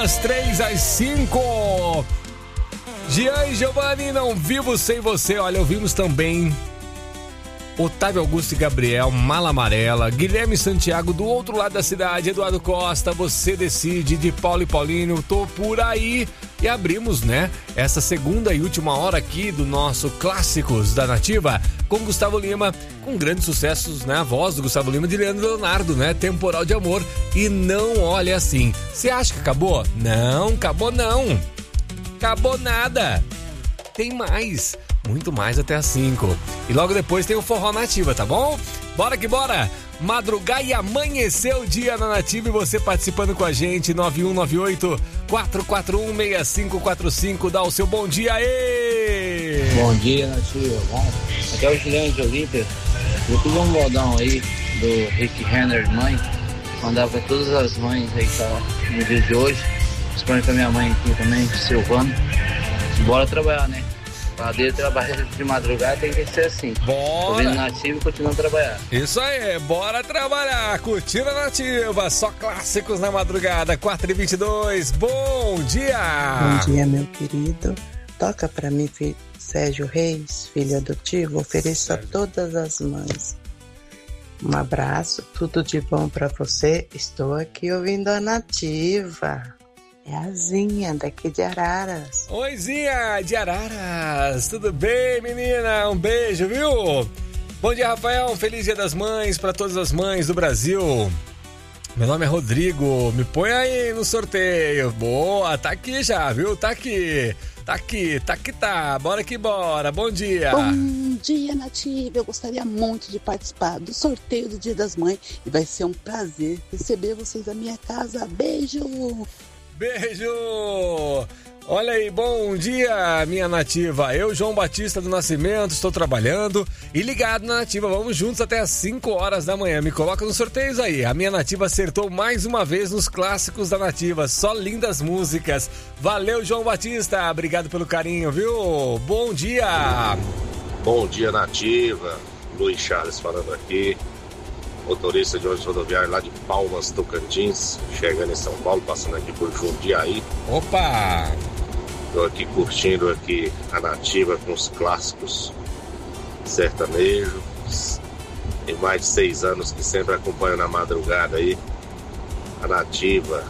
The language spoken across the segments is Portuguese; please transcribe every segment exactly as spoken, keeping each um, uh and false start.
Das três às cinco. Jean Giovanni, não vivo sem você. Olha, ouvimos também Otávio Augusto e Gabriel, Mala Amarela, Guilherme Santiago, Do Outro Lado da Cidade, Eduardo Costa, Você Decide, de Paulo e Paulinho, Tô Por Aí. E abrimos, né, essa segunda e última hora aqui do nosso Clássicos da Nativa com Gustavo Lima, com grandes sucessos, né, a voz do Gustavo Lima, de Leandro Leonardo, né, Temporal de Amor. E não olha assim. Você acha que acabou? Não, acabou não. Acabou nada. Tem mais. Muito mais até às cinco. E logo depois tem o Forró Nativa, tá bom? Bora que bora! Madrugar e amanhecer o dia na Nativa e você participando com a gente. Nove um nove oito, quatro quatro um, seis cinco quatro cinco. Dá o seu bom dia aí! Bom dia, Nativa. Bom, aqui é o Juliano de Olímpia. Eu fiz um modão aí do Rick Renner, mãe. Mandar pra todas as mães aí que tá no dia de hoje. Espero com a minha mãe aqui também, Silvano. Bora trabalhar, né? Padeiro trabalha de madrugada, tem que ser assim. Bora! Ouvindo Nativa e continuando a trabalhar. Isso aí, bora trabalhar, curtindo a Nativa, só clássicos na madrugada, quatro e vinte e dois, bom dia! Bom dia, meu querido. Toca pra mim, filho, Sérgio Reis, filho adotivo, ofereço a todas as mães. Um abraço, tudo de bom pra você, estou aqui ouvindo a Nativa. É a Zinha, daqui de Araras. Oi, Zinha, de Araras. Tudo bem, menina? Um beijo, viu? Bom dia, Rafael. Um feliz Dia das Mães para todas as mães do Brasil. Meu nome é Rodrigo. Me põe aí no sorteio. Boa, tá aqui já, viu? Tá aqui. Tá aqui, tá que tá. Bora que bora. Bom dia. Bom dia, Nativa. Eu gostaria muito de participar do sorteio do Dia das Mães e vai ser um prazer receber vocês na minha casa. Beijo! Beijo! Olha aí, bom dia, minha Nativa. Eu, João Batista do Nascimento, estou trabalhando e ligado na Nativa. Vamos juntos até às cinco horas da manhã. Me coloca nos sorteios aí. A minha Nativa acertou mais uma vez nos clássicos da Nativa. Só lindas músicas. Valeu, João Batista. Obrigado pelo carinho, viu? Bom dia! Bom dia, Nativa. Luiz Charles falando aqui. Motorista de ônibus rodoviário lá de Palmas, Tocantins, chegando em São Paulo, passando aqui por Jundiaí. Opa! Tô aqui curtindo aqui a Nativa com os clássicos sertanejos. Tem mais de seis anos que sempre acompanho na madrugada aí. A Nativa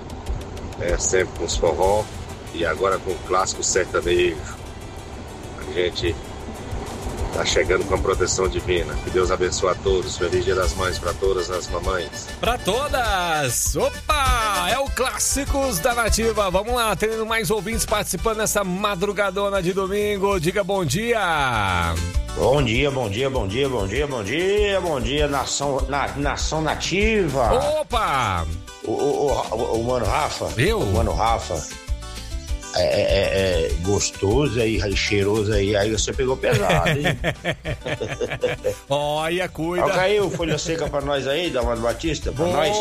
é sempre com os forró e agora com o clássico sertanejo. A gente tá chegando com a proteção divina. Que Deus abençoe a todos. Feliz Dia das Mães para todas as mamães. Para todas! Opa! É o Clássicos da Nativa. Vamos lá, tendo mais ouvintes participando nessa madrugadona de domingo. Diga bom dia! Bom dia, bom dia, bom dia, bom dia, bom dia, bom dia, nação, na, nação nativa. Opa! O, o, o, o Mano Rafa. Eu? O Mano Rafa. É, é, é gostoso aí, cheiroso aí, aí você pegou pesado, hein? Olha, cuida. Caiu folha seca pra nós aí, da Mano Batista, pra Bom. nós.